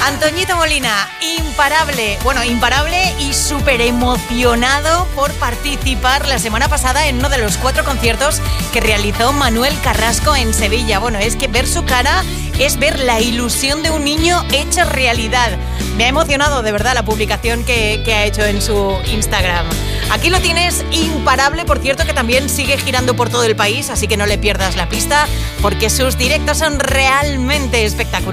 Antoñito Molina, imparable. Bueno, imparable y súper emocionado por participar la semana pasada en uno de los 4 conciertos que realizó Manuel Carrasco en Sevilla. Bueno, es que ver su cara es ver la ilusión de un niño hecha realidad. Me ha emocionado de verdad la publicación que ha hecho en su Instagram. Aquí lo tienes, imparable, por cierto, que también sigue girando por todo el país, así que no le pierdas la pista porque sus directos son realmente espectaculares.